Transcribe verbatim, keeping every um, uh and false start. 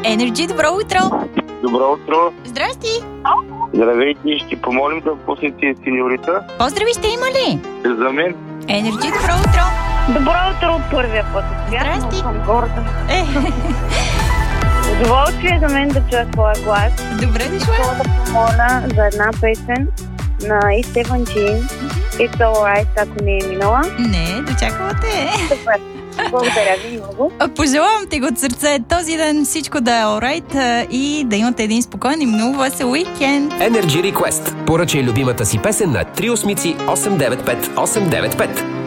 Energy, добро утро! Добро утро! Здрасти! Здравейте, ще помолим да пуснете синьорита. Поздрави сте има ли? За мен. Energy, добро утро! Добро утро от първия път. Здрасти! Съм горда. Е. Удоволствие за мен да чуя твоя глас. Добре дошла! Искам да помоля за една песен на East Seventeen. It's Alright, ако не е минала. Не, дочаквате. Супер. Благодаря ви много. Пожелавам ти го от сърце този ден всичко да е alright и да имате един спокоен и много весел уикенд. Energy Request. Поръчай любимата си песен на три осмици осем девет пет осем девет пет.